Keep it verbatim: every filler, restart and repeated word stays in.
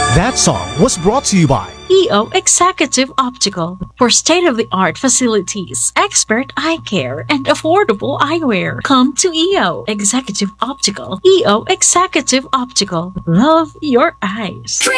That song was brought to you by E O Executive Optical for state-of-the-art facilities, expert eye care, and affordable eyewear. Come to E O Executive Optical. E O Executive Optical. Love your eyes.